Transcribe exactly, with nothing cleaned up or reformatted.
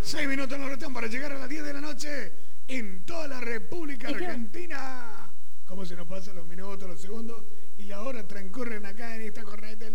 Seis minutos nos restan para llegar a las diez de la noche en toda la República Argentina. ¿Cómo se nos pasan los minutos, los segundos? Y la hora transcurren acá en esta corriente.